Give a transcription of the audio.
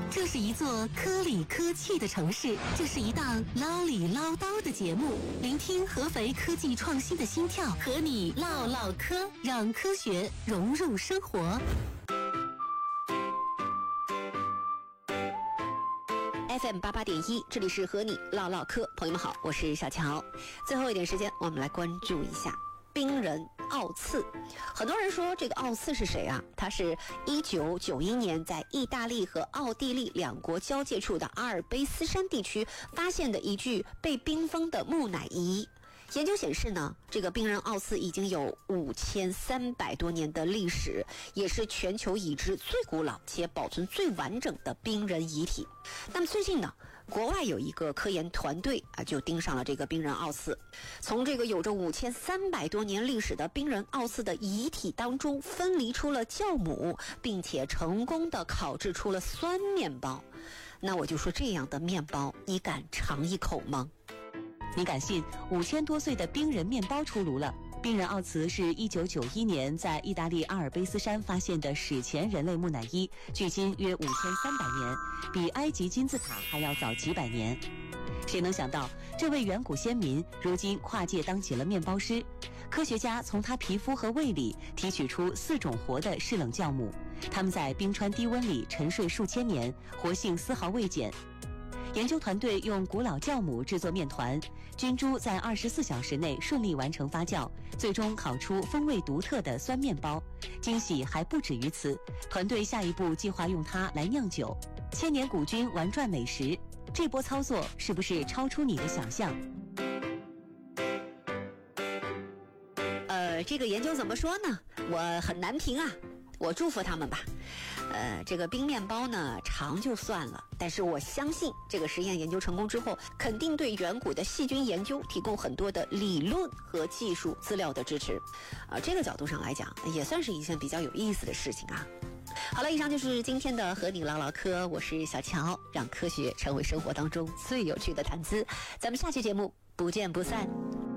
这是一座科里科气的城市，这是一档唠里唠叨的节目，聆听合肥科技创新的心跳，和你唠唠嗑，让科学融入生活。 FM 88.1，这里是和你唠唠嗑，朋友们好，我是小乔。最后一点时间，我们来关注一下冰人奥次。很多人说这个奥次是谁啊？他是1991年在意大利和奥地利两国交界处的阿尔卑斯山地区发现的一具被冰封的木乃伊。研究显示呢，这个冰人奥次已经有5300多年的历史，也是全球已知最古老且保存最完整的冰人遗体。那么最近呢，国外有一个科研团队就盯上了这个冰人奥次，从这个有着5300多年历史的冰人奥次的遗体当中分离出了酵母，并且成功的烤制出了酸面包。那我就说，这样的面包你敢尝一口吗？ 你敢信5000多岁的冰人面包出炉了？冰人奥茨是1991年在意大利阿尔卑斯山发现的史前人类木乃伊，距今约5300年，比埃及金字塔还要早几百年。谁能想到，这位远古先民如今跨界当起了面包师？科学家从他皮肤和胃里提取出4种活的嗜冷酵母，它们在冰川低温里沉睡数千年，活性丝毫未减。研究团队用古老酵母制作面团，菌株在24小时内顺利完成发酵，最终烤出风味独特的酸面包。惊喜还不止于此，团队下一步计划用它来酿酒。千年古菌玩转美食，这波操作是不是超出你的想象？ 这个研究怎么说呢？我很难评啊，我祝福他们吧。这个冰面包呢，尝就算了，但是我相信这个实验研究成功之后，肯定对远古的细菌研究提供很多的理论和技术资料的支持。这个角度上来讲，也算是一件比较有意思的事情啊。好了，以上就是今天的和你唠唠嗑，我是小乔，让科学成为生活当中最有趣的谈资。咱们下期节目不见不散。